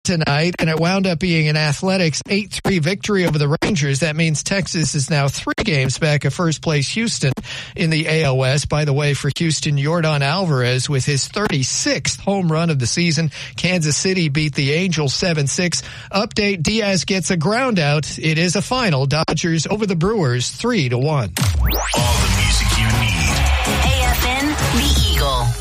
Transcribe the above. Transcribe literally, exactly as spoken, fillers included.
tonight, and it wound up being an Athletics eight three victory over the Rangers. That means Texas is now three games back of first place Houston in the A L West. By the way, for Houston, Yordan Alvarez with his thirty-sixth home run of the season. Kansas City beat the Angels seven six. Update, Diaz gets a ground out. It is a final. Dodgers over the Brewers three to one. All the music you need. A F N, The Eagle.